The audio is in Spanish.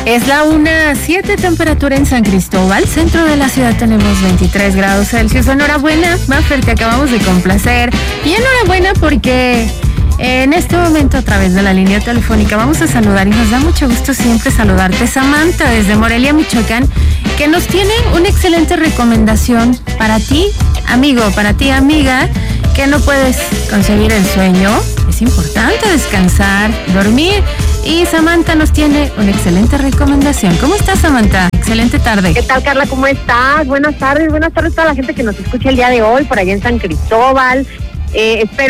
Es la 1:07, temperatura en San Cristóbal, centro de la ciudad tenemos 23 grados Celsius. Enhorabuena, Maffer, te acabamos de complacer. Y enhorabuena porque en este momento a través de la línea telefónica vamos a saludar y nos da mucho gusto siempre saludarte. Samantha desde Morelia, Michoacán, que nos tiene una excelente recomendación para ti, amigo, para ti, amiga, que no puedes concebir el sueño. Es importante descansar, dormir. Y Samantha nos tiene una excelente recomendación. ¿Cómo estás, Samantha? Excelente tarde. ¿Qué tal, Carla? ¿Cómo estás? Buenas tardes a toda la gente que nos escucha el día de hoy por allá en San Cristóbal. Espero